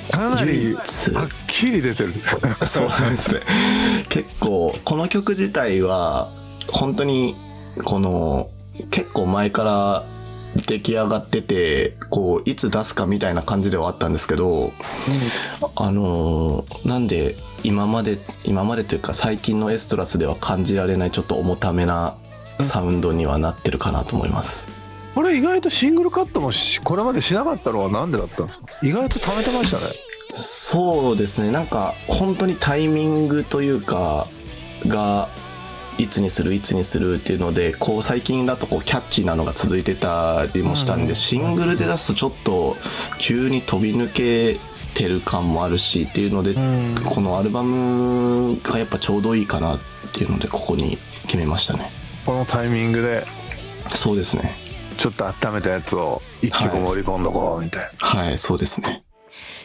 かなり唯一はっきり出てる。 そうなんですね。結構この曲自体は本当にこの結構前から出来上がってて、こういつ出すかみたいな感じではあったんですけど、なんで今までというか最近のエストラスでは感じられないちょっと重ためなサウンドにはなってるかなと思います。 これ意外とシングルカットもこれまでしなかったのはなんでだったんですか？意外と貯めてましたね。 そうですね、なんか本当にタイミングというかがいつにするっていうので、こう最近だとこうキャッチーなのが続いてたりもしたんで、シングルで出すとちょっと急に飛び抜けてる感もあるしっていうので、このアルバムがやっぱちょうどいいかなっていうのでここに決めましたね。 このタイミングでそうですね、 ちょっと温めたやつを一曲盛り込んどこうみたいな。 はい、そうですね。